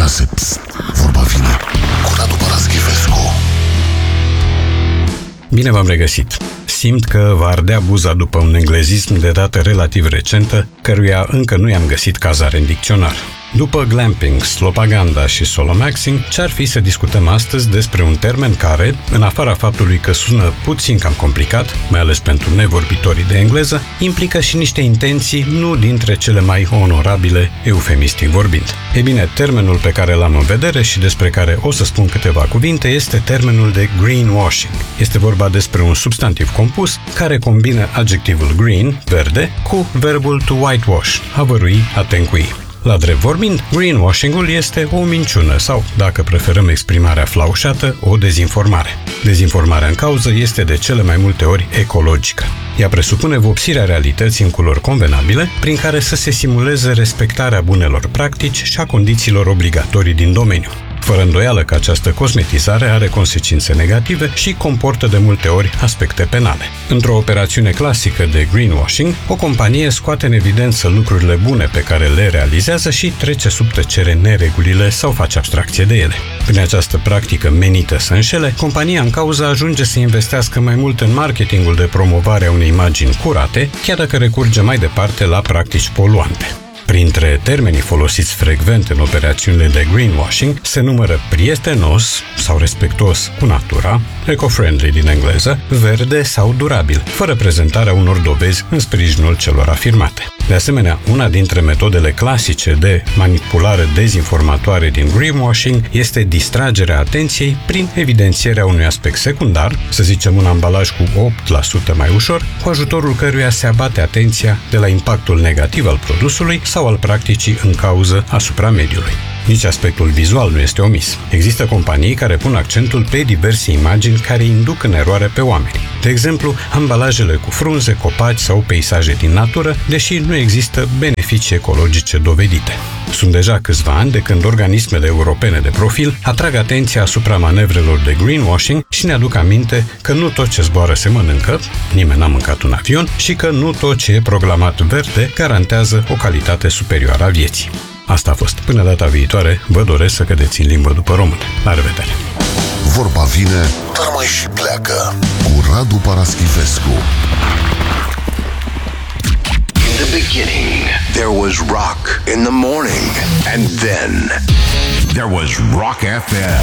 6. Psst, vorba vine cu Radu Paraschivescu. Bine v-am regăsit! Simt că va ardea buza după un englezism de dată relativ recentă, căruia încă nu i-am găsit cazare în dicționar. După glamping, slopaganda și solomaxing, ce-ar fi să discutăm astăzi despre un termen care, în afara faptului că sună puțin cam complicat, mai ales pentru nevorbitorii de engleză, implică și niște intenții nu dintre cele mai onorabile, eufemistic vorbind. Ei bine, termenul pe care l-am în vedere și despre care o să spun câteva cuvinte este termenul de greenwashing. Este vorba despre un substantiv compus care combină adjectivul green, verde, cu verbul to whitewash, a vărui, a tencui. La drept vorbind, greenwashing-ul este o minciună sau, dacă preferăm exprimarea flaușată, o dezinformare. Dezinformarea în cauză este de cele mai multe ori ecologică. Ea presupune vopsirea realității în culori convenabile, prin care să se simuleze respectarea bunelor practici și a condițiilor obligatorii din domeniu. Fără îndoială că această cosmetizare are consecințe negative și comportă de multe ori aspecte penale. Într-o operațiune clasică de greenwashing, o companie scoate în evidență lucrurile bune pe care le realizează și trece sub tăcere neregulile sau face abstracție de ele. Prin această practică menită să înșele, compania în cauză ajunge să investească mai mult în marketingul de promovare a unei imagini curate, chiar dacă recurge mai departe la practici poluante. Printre termenii folosiți frecvent în operațiunile de greenwashing se numără prietenos sau respectuos cu natura, eco-friendly din engleză, verde sau durabil, fără prezentarea unor dovezi în sprijinul celor afirmate. De asemenea, una dintre metodele clasice de manipulare dezinformatoare din greenwashing este distragerea atenției prin evidențierea unui aspect secundar, să zicem un ambalaj cu 8% mai ușor, cu ajutorul căruia se abate atenția de la impactul negativ al produsului sau al practicii în cauză asupra mediului. Nici aspectul vizual nu este omis. Există companii care pun accentul pe diverse imagini care induc în eroare pe oameni. De exemplu, ambalajele cu frunze, copaci sau peisaje din natură, deși nu există beneficii ecologice dovedite. Sunt deja câțiva ani de când organismele europene de profil atrag atenția asupra manevrelor de greenwashing și ne aduc aminte că nu tot ce zboară se mănâncă, nimeni n-a mâncat un avion, și că nu tot ce e proclamat verde garantează o calitate superioară a vieții. Asta a fost. Până data viitoare, vă doresc să cădeți în limbă după română. La revedere! Vorba vine, dar mai și pleacă cu Radu Paraschivescu. In the beginning, there was rock in the morning, and then there was Rock FM.